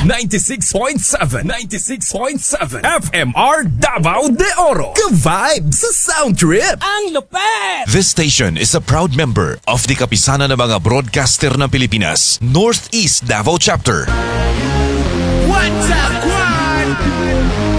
96.7 FMR Davao de Oro. Ka-vibe sa sound trip. Ang lupet! This station is a proud member of the Kapisanan ng mga Broadcaster ng Pilipinas, Northeast Davao Chapter. What's up, Quad?